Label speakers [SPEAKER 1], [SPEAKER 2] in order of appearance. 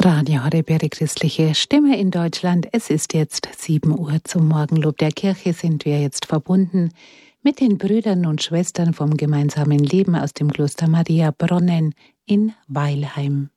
[SPEAKER 1] Radio Horeb, christliche Stimme in Deutschland. Es ist jetzt 7 Uhr zum Morgenlob der Kirche. Sind wir jetzt verbunden mit den Brüdern und Schwestern vom gemeinsamen Leben aus dem Kloster Maria Bronnen in Weilheim.